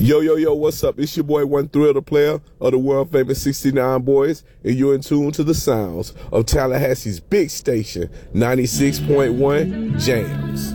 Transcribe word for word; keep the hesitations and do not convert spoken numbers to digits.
Yo, yo, yo, what's up? It's your boy, One Thrill, the player of the world famous sixty-nine Boys, and you're in tune to the sounds of Tallahassee's big station, ninety-six point one Jams.